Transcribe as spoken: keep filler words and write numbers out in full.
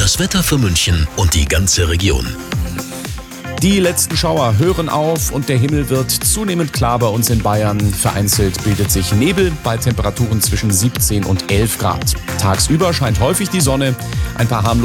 Das Wetter für München und die ganze Region. Die letzten Schauer hören auf und der Himmel wird zunehmend klar bei uns in Bayern. Vereinzelt bildet sich Nebel bei Temperaturen zwischen siebzehn und elf Grad. Tagsüber scheint häufig die Sonne. Ein paar harmlose